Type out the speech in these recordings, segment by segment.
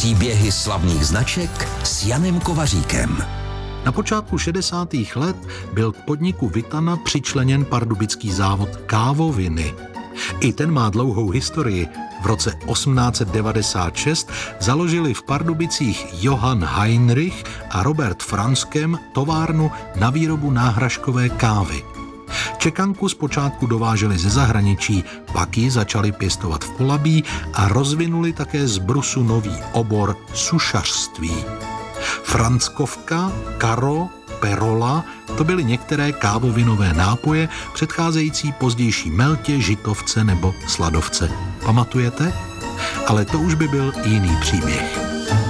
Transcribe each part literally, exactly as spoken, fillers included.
Příběhy slavných značek s Janem Kovaříkem. Na počátku šedesátých let byl k podniku Vitana přičleněn pardubický závod Kávoviny. I ten má dlouhou historii. V roce osmnáct set devadesát šest založili v Pardubicích Johann Heinrich a Robert Franskem továrnu na výrobu náhražkové kávy. Čekanku zpočátku dováželi ze zahraničí, pak ji začali pěstovat v Polabí a rozvinuli také z brusu nový obor sušařství. Franskovka, Karo, Perola, to byly některé kávovinové nápoje předcházející pozdější Meltě, Žitovce nebo Sladovce. Pamatujete? Ale to už by byl jiný příběh.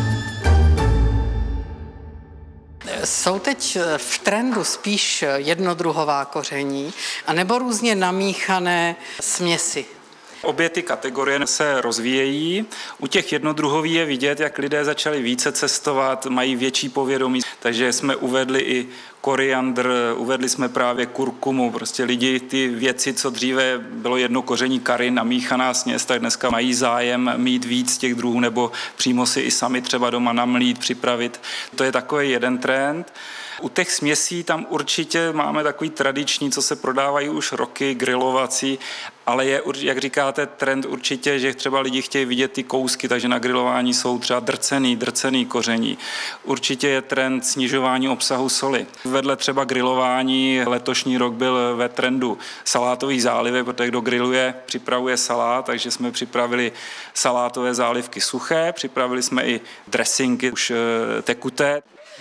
Jsou teď v trendu spíš jednodruhová koření anebo různě namíchané směsi? Obě ty kategorie se rozvíjejí. U těch jednodruhových je vidět, jak lidé začali více cestovat, mají větší povědomí, takže jsme uvedli i koriandr, uvedli jsme právě kurkumu, prostě lidi ty věci, co dříve bylo jedno koření kary, namíchaná směs, tak dneska mají zájem mít víc těch druhů nebo přímo si i sami třeba doma namlít, připravit. To je takový jeden trend. U těch směsí tam určitě máme takový tradiční, co se prodávají už roky, grilovací, ale je, jak říkáte, trend určitě, že třeba lidi chtějí vidět ty kousky, takže na grilování jsou třeba drcený, drcený koření. Určitě je trend snižování obsahu soli. Vedle třeba grilování letošní rok byl ve trendu salátových zálivek, protože kdo griluje, připravuje salát, takže jsme připravili salátové zálivky suché, připravili jsme i dressingy už tekuté.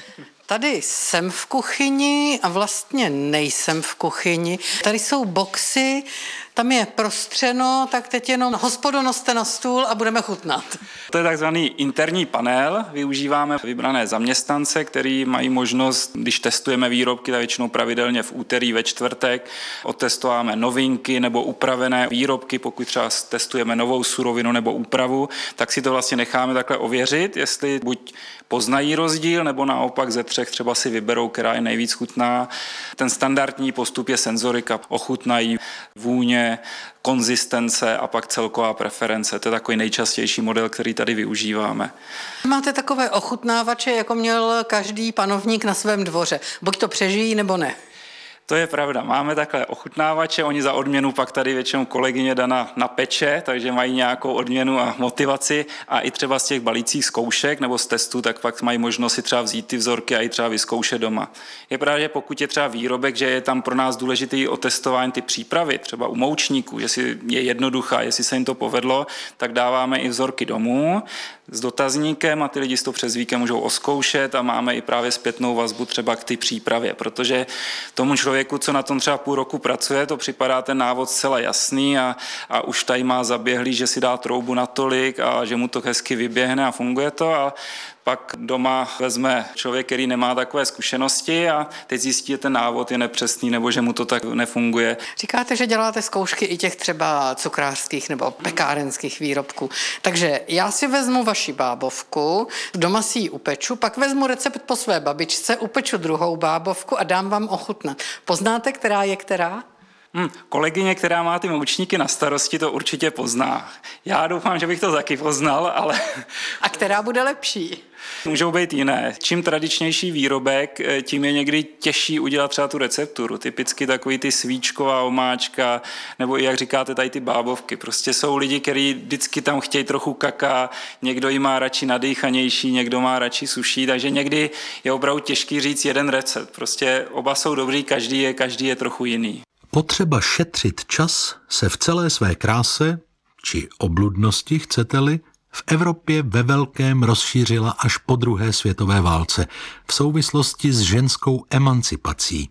Tady jsem v kuchyni a vlastně nejsem v kuchyni. Tady jsou boxy, tam je prostřeno, tak teď jenom hospodo noste na stůl a budeme chutnat. To je takzvaný interní panel. Využíváme vybrané zaměstnance, který mají možnost, když testujeme výrobky, tak většinou pravidelně v úterý, ve čtvrtek, otestováme novinky nebo upravené výrobky, pokud třeba testujeme novou surovinu nebo úpravu, tak si to vlastně necháme takhle ověřit, jestli buď poznají rozdíl, nebo naopak ze třech třeba si vyberou, která je nejvíc chutná. Ten standardní postup je senzorika. Ochutnají vůně, konzistence a pak celková preference. To je takový nejčastější model, který tady využíváme. Máte takové ochutnávače, jako měl každý panovník na svém dvoře. Buď to přežijí, nebo ne. To je pravda. Máme takhle ochutnávače, oni za odměnu pak tady většinou kolegyně Dana napeče, takže mají nějakou odměnu a motivaci a i třeba z těch balících zkoušek nebo z testů, tak pak mají možnost si třeba vzít ty vzorky a i třeba vyzkoušet doma. Je pravda, že pokud je třeba výrobek, že je tam pro nás důležitý otestování ty přípravy, třeba u moučníků, že si je jednoduchá, jestli se jim to povedlo, tak dáváme i vzorky domů s dotazníkem a ty lidi si to přes víkend můžou oskoušet a máme i právě zpětnou vazbu třeba k ty přípravě, protože tomu člověku, co na tom třeba půl roku pracuje, to připadá ten návod zcela jasný a, a už tady má zaběhlý, že si dá troubu natolik a že mu to hezky vyběhne a funguje to a pak doma vezme člověk, který nemá takové zkušenosti a teď zjistí, že ten návod je nepřesný nebo že mu to tak nefunguje. Říkáte, že děláte zkoušky i těch třeba cukrářských nebo pekárenských výrobků. Takže já si vezmu vaši bábovku, doma si ji upeču, pak vezmu recept po své babičce, upeču druhou bábovku a dám vám ochutnat. Poznáte, která je která? Hmm, kolegyně, která má ty moučníky na starosti, to určitě pozná. Já doufám, že bych to taky poznal, ale... A která bude lepší? Můžou být jiné. Čím tradičnější výrobek, tím je někdy těžší udělat třeba tu recepturu. Typicky takový ty svíčková omáčka, nebo i jak říkáte, tady ty bábovky. Prostě jsou lidi, kteří vždycky tam chtějí trochu kaká, někdo ji má radši nadýchanější, někdo má radši suší, takže někdy je opravdu těžký říct jeden recept. Prostě oba jsou dobrý, každý je, každý je trochu jiný. Potřeba šetřit čas se v celé své kráse, či obludnosti, chcete-li, v Evropě ve velkém rozšířila až po druhé světové válce v souvislosti s ženskou emancipací.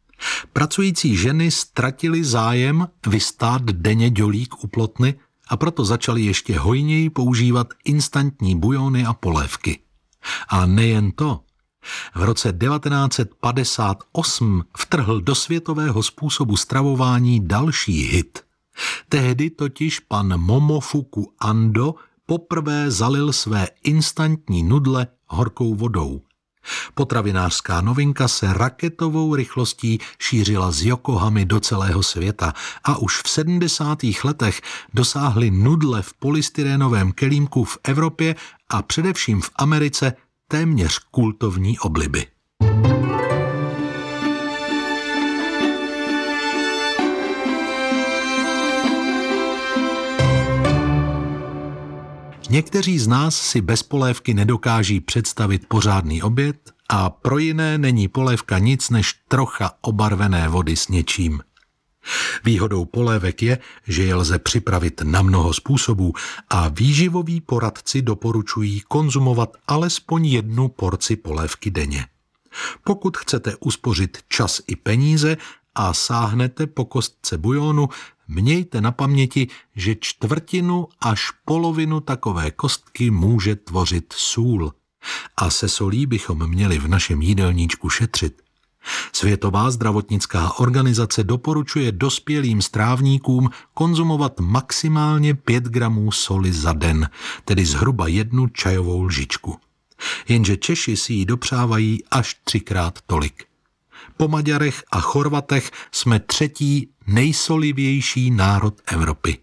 Pracující ženy ztratily zájem vystát denně dělík u plotny a proto začaly ještě hojněji používat instantní bujony a polévky. A nejen to. V roce devatenáct set padesát osm vtrhl do světového způsobu stravování další hit. Tehdy totiž pan Momofuku Ando poprvé zalil své instantní nudle horkou vodou. Potravinářská novinka se raketovou rychlostí šířila z Yokohamy do celého světa a už v sedmdesátých letech dosáhly nudle v polystyrénovém kelímku v Evropě a především v Americe téměř kultovní obliby. Někteří z nás si bez polévky nedokáží představit pořádný oběd a pro jiné není polévka nic než trocha obarvené vody s něčím. Výhodou polévek je, že je lze připravit na mnoho způsobů a výživoví poradci doporučují konzumovat alespoň jednu porci polévky denně. Pokud chcete uspořit čas i peníze a sáhnete po kostce bujonu, mějte na paměti, že čtvrtinu až polovinu takové kostky může tvořit sůl. A se solí bychom měli v našem jídelníčku šetřit. Světová zdravotnická organizace doporučuje dospělým strávníkům konzumovat maximálně pět gramů soli za den, tedy zhruba jednu čajovou lžičku. Jenže Češi si ji dopřávají až třikrát tolik. Po Maďarech a Chorvatech jsme třetí nejsolivější národ Evropy.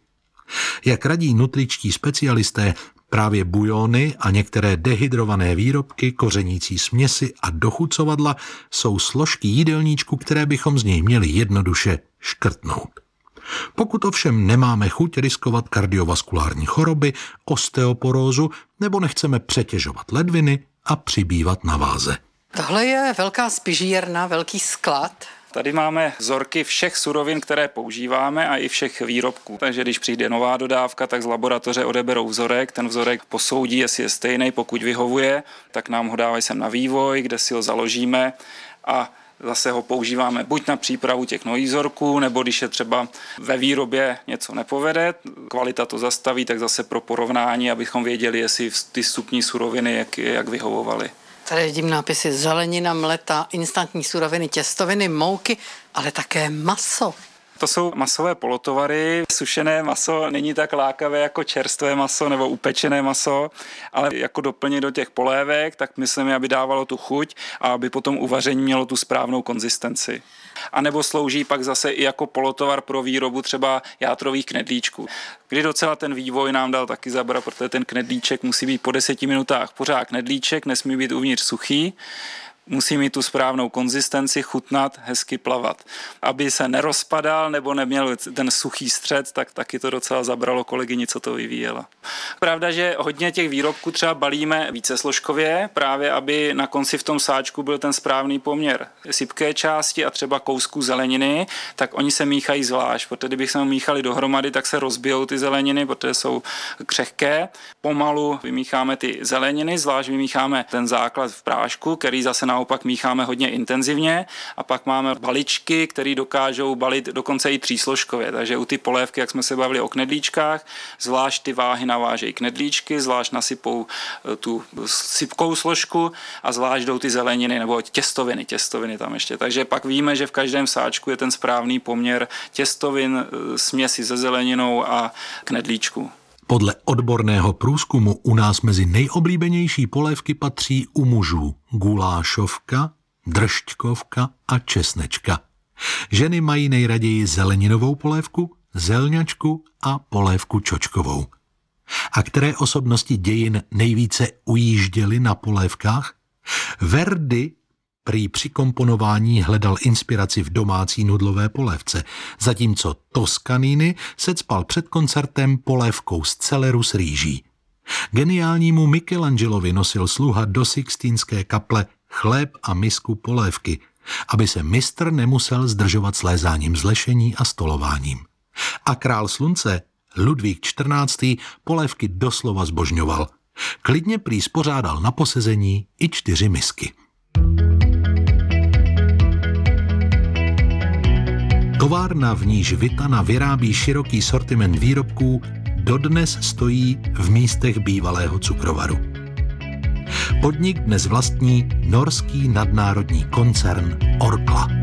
Jak radí nutričtí specialisté, právě bujony a některé dehydrované výrobky, kořenící směsi a dochucovadla jsou složky jídelníčku, které bychom z něj měli jednoduše škrtnout. Pokud ovšem nemáme chuť riskovat kardiovaskulární choroby, osteoporózu nebo nechceme přetěžovat ledviny a přibývat na váze. Tohle je velká spižírna, velký sklad. Tady máme vzorky všech surovin, které používáme a i všech výrobků. Takže když přijde nová dodávka, tak z laboratoře odeberou vzorek, ten vzorek posoudí, jestli je stejný, pokud vyhovuje, tak nám ho dávají sem na vývoj, kde si ho založíme a zase ho používáme buď na přípravu těch nových vzorků, nebo když je třeba ve výrobě něco nepovede, kvalita to zastaví, tak zase pro porovnání, abychom věděli, jestli ty vstupní suroviny jak, jak vyhovovaly. Tady vidím nápisy zelenina, mleta, instantní suroviny, těstoviny, mouky, ale také maso. To jsou masové polotovary. Sušené maso není tak lákavé jako čerstvé maso nebo upečené maso, ale jako doplněk do těch polévek, tak myslím, aby dávalo tu chuť a aby potom uvaření mělo tu správnou konzistenci. A nebo slouží pak zase i jako polotovar pro výrobu třeba játrových knedlíčků. Kdy docela ten vývoj nám dal taky zabrat, protože ten knedlíček musí být po deseti minutách pořád knedlíček, nesmí být uvnitř suchý. Musí mít tu správnou konzistenci, chutnat, hezky plavat. Aby se nerozpadal nebo neměl ten suchý střed, tak taky to docela zabralo kolegyni, co to vyvíjela. Pravda, že hodně těch výrobků třeba balíme vícesložkově, právě aby na konci v tom sáčku byl ten správný poměr sypké části a třeba kousku zeleniny, tak oni se míchají zvlášť, protože kdybychom míchali dohromady, tak se rozbijou ty zeleniny, protože jsou křehké. Pomalu vymícháme ty zeleniny, zvlášť vymícháme ten základ v prášku, který zase naopak mícháme hodně intenzivně a pak máme baličky, které dokážou balit dokonce i třísložkově. Takže u ty polévky, jak jsme se bavili o knedlíčkách, zvlášť ty váhy navážejí knedlíčky, zvlášť nasypou tu sypkou složku a zvlášť jdou ty zeleniny nebo těstoviny, těstoviny tam ještě. Takže pak víme, že v každém sáčku je ten správný poměr těstovin, směsi se zeleninou a knedlíčku. Podle odborného průzkumu u nás mezi nejoblíbenější polévky patří u mužů gulášovka, držťkovka a česnečka. Ženy mají nejraději zeleninovou polévku, zelňačku a polévku čočkovou. A které osobnosti dějin nejvíce ujížděly na polévkách? Verdi prý při komponování hledal inspiraci v domácí nudlové polévce, zatímco Toscanini se cpal před koncertem polévkou z celeru s rýží. Geniálnímu Michelangelovi nosil sluha do Sixtínské kaple chléb a misku polévky, aby se mistr nemusel zdržovat slézáním z lešení a stolováním. A král slunce Ludvík čtrnáctý polévky doslova zbožňoval. Klidně prý spořádal na posezení i čtyři misky. Továrna, v níž Vitana vyrábí široký sortiment výrobků, dodnes stojí v místech bývalého cukrovaru. Podnik dnes vlastní norský nadnárodní koncern Orkla.